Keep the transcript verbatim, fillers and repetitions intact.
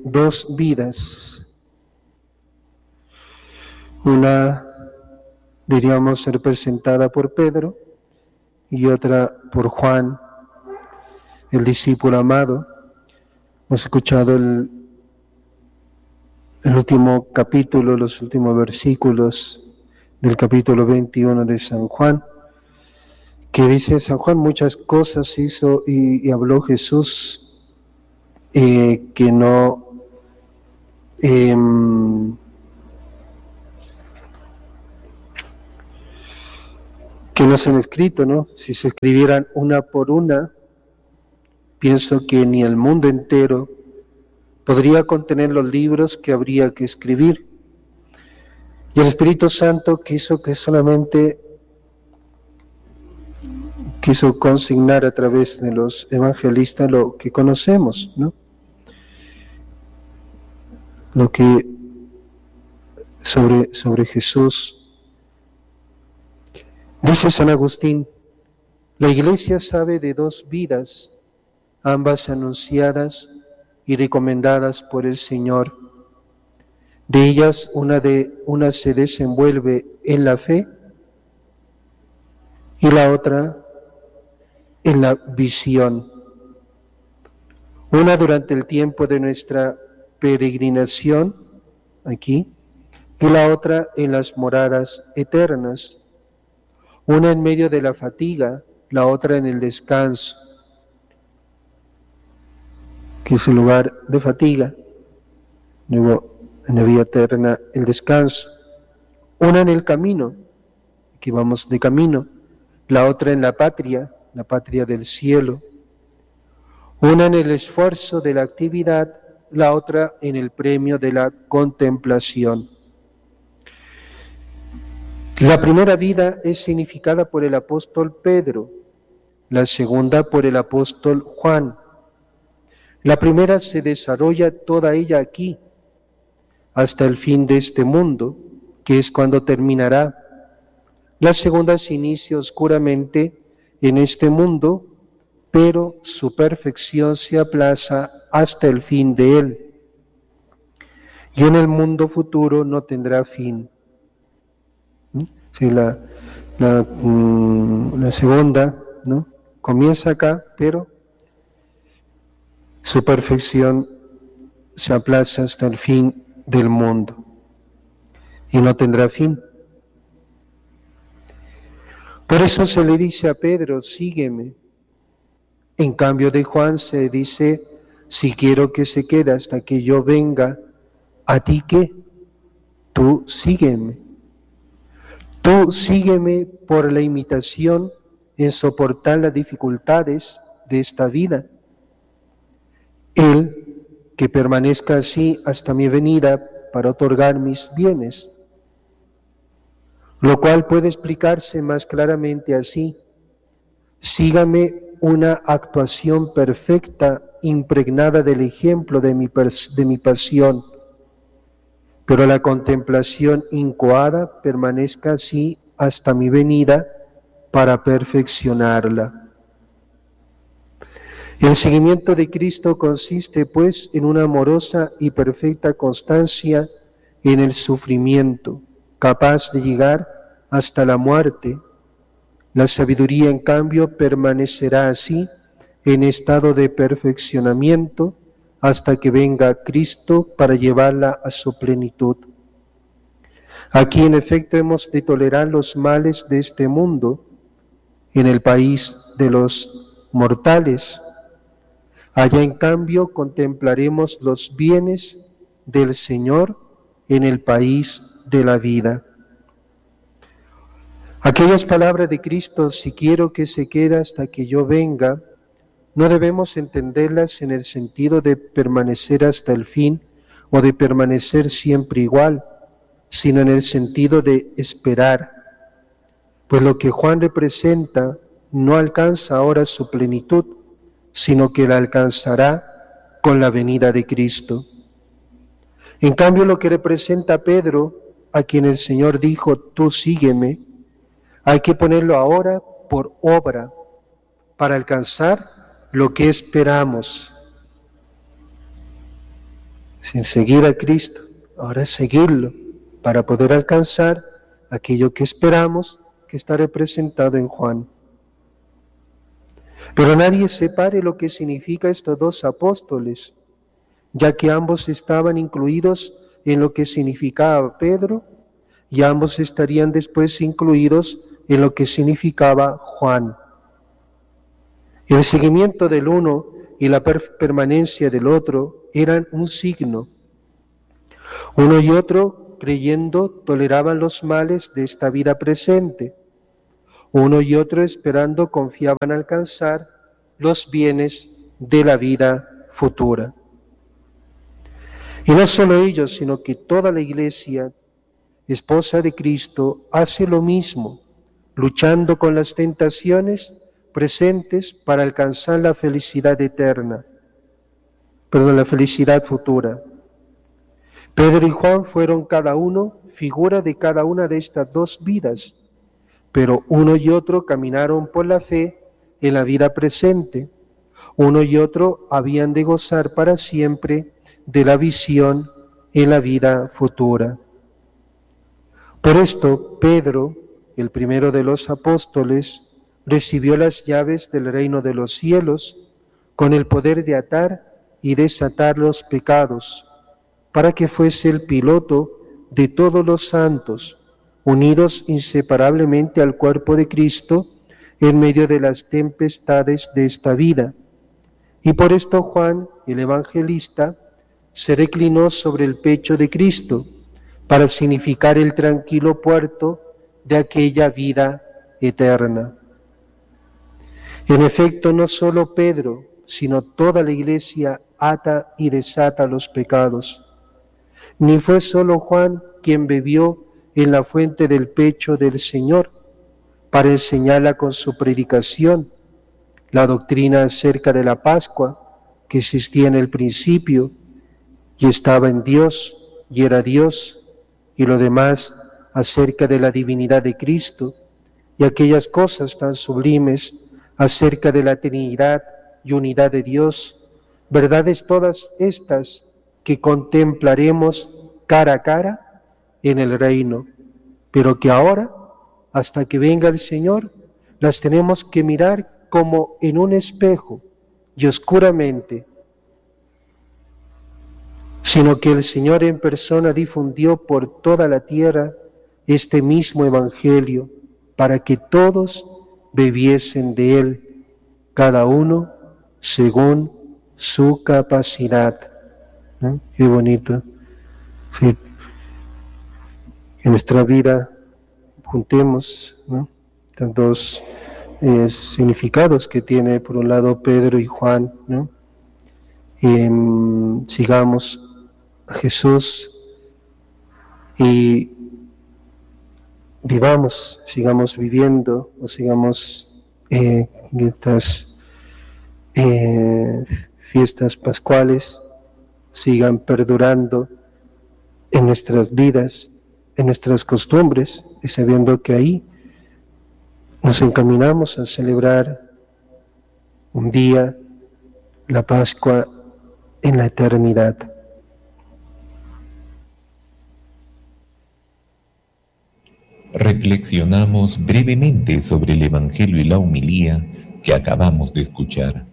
dos vidas. Una, diríamos, representada por Pedro y otra por Juan, el discípulo amado. Hemos escuchado el, el último capítulo, los últimos versículos del capítulo veintiuno de San Juan, que dice San Juan: muchas cosas hizo y, y habló Jesús eh, que no eh, que no se han escrito, ¿no? Si se escribieran una por una, pienso que ni el mundo entero podría contener los libros que habría que escribir. Y el Espíritu Santo quiso que solamente quiso consignar a través de los evangelistas lo que conocemos, ¿no? Lo que sobre, sobre Jesús. Dice San Agustín: la Iglesia sabe de dos vidas, ambas anunciadas y recomendadas por el Señor. De ellas, una, de, una se desenvuelve en la fe y la otra en la visión. Una durante el tiempo de nuestra peregrinación aquí y la otra en las moradas eternas. Una en medio de la fatiga, la otra en el descanso, que es el lugar de fatiga. Luego, en la vida eterna, el descanso. Una en el camino, que vamos de camino, la otra en la patria, la patria del cielo. Una en el esfuerzo de la actividad, la otra en el premio de la contemplación. La primera vida es significada por el apóstol Pedro, la segunda por el apóstol Juan. La primera se desarrolla toda ella aquí, hasta el fin de este mundo, que es cuando terminará. La segunda se inicia oscuramente en este mundo, pero su perfección se aplaza hasta el fin de él. Y en el mundo futuro no tendrá fin. Sí, la, la, mm, la segunda, ¿no?, comienza acá, pero su perfección se aplaza hasta el fin del mundo y no tendrá fin. Por eso se le dice a Pedro: sígueme. En cambio de Juan se dice: si quiero que se quede hasta que yo venga, ¿a ti qué? Tú sígueme. Tú sígueme por la imitación en soportar las dificultades de esta vida. Él, que permanezca así hasta mi venida para otorgar mis bienes, lo cual puede explicarse más claramente así: sígame una actuación perfecta, impregnada del ejemplo de mi, de mi pasión, pero la contemplación incoada permanezca así hasta mi venida para perfeccionarla. El seguimiento de Cristo consiste, pues, en una amorosa y perfecta constancia en el sufrimiento, capaz de llegar hasta la muerte. La sabiduría, en cambio, permanecerá así en estado de perfeccionamiento hasta que venga Cristo para llevarla a su plenitud. Aquí, en efecto, hemos de tolerar los males de este mundo, en el país de los mortales. Allá, en cambio, contemplaremos los bienes del Señor en el país de la vida. Aquellas palabras de Cristo: si quiero que se quede hasta que yo venga, no debemos entenderlas en el sentido de permanecer hasta el fin o de permanecer siempre igual, sino en el sentido de esperar, pues lo que Juan representa no alcanza ahora su plenitud, sino que la alcanzará con la venida de Cristo. En cambio, lo que representa Pedro, a quien el Señor dijo: tú sígueme, hay que ponerlo ahora por obra para alcanzar lo que esperamos. sin seguir a Cristo, ahora es seguirlo para poder alcanzar aquello que esperamos que está representado en Juan. Pero nadie separe lo que significa estos dos apóstoles, ya que ambos estaban incluidos en lo que significaba Pedro y ambos estarían después incluidos en lo que significaba Juan. El seguimiento del uno y la permanencia del otro eran un signo. Uno y otro, creyendo, toleraban los males de esta vida presente. Uno y otro, esperando, confiaban alcanzar los bienes de la vida futura. Y no solo ellos, sino que toda la Iglesia, esposa de Cristo, hace lo mismo, luchando con las tentaciones presentes para alcanzar la felicidad eterna, perdón, la felicidad futura. Pedro y Juan fueron cada uno figura de cada una de estas dos vidas, pero uno y otro caminaron por la fe en la vida presente. Uno y otro habían de gozar para siempre de la visión en la vida futura. Por esto, Pedro, el primero de los apóstoles, recibió las llaves del reino de los cielos con el poder de atar y desatar los pecados, para que fuese el piloto de todos los santos, unidos inseparablemente al cuerpo de Cristo en medio de las tempestades de esta vida. Y por esto Juan, el evangelista, se reclinó sobre el pecho de Cristo para significar el tranquilo puerto de aquella vida eterna. En efecto, no solo Pedro, sino toda la Iglesia ata y desata los pecados. Ni fue solo Juan quien bebió en la fuente del pecho del Señor para enseñarla con su predicación la doctrina acerca de la Pascua que existía en el principio y estaba en Dios y era Dios, y lo demás acerca de la divinidad de Cristo y aquellas cosas tan sublimes acerca de la Trinidad y unidad de Dios, verdades todas estas que contemplaremos cara a cara en el reino, pero que ahora, hasta que venga el Señor, las tenemos que mirar como en un espejo y oscuramente, sino que el Señor en persona difundió por toda la tierra este mismo Evangelio, para que todos bebiesen de él, cada uno según su capacidad. ¿No? Qué bonito. Sí. En nuestra vida juntemos, ¿no?, estos dos eh, significados que tiene por un lado Pedro y Juan, ¿no? Y, um, sigamos a Jesús y vivamos, sigamos viviendo o sigamos eh, estas eh, fiestas pascuales, sigan perdurando en nuestras vidas, en nuestras costumbres, y sabiendo que ahí nos encaminamos a celebrar un día la Pascua en la eternidad. Reflexionamos brevemente sobre el Evangelio y la homilía que acabamos de escuchar.